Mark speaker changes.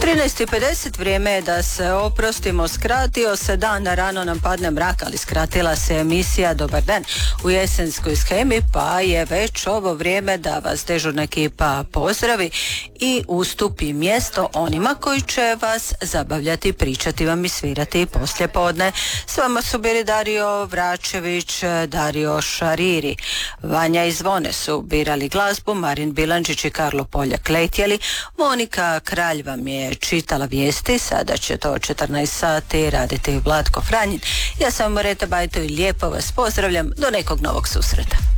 Speaker 1: 13:50, vrijeme je da se oprostimo. Skratio se dan, rano nam padne mrak, ali skratila se emisija Dobar dan u jesenskoj shemi, pa je već ovo vrijeme da vas dežurna ekipa pozdravi i ustupi mjesto onima koji će vas zabavljati, pričati vam i svirati poslijepodne. S vama su bili Dario Vračević, Dario Šariri. Vanja i Zvone su birali glazbu, Marin Bilandžić i Karlo Poljak letjeli, Monika Kralj vam je čitala vijesti, sada će to 14 sati raditi Vlatko Franjin. Ja sam Mareta Bajto i lijepo vas pozdravljam, do nekog novog susreta.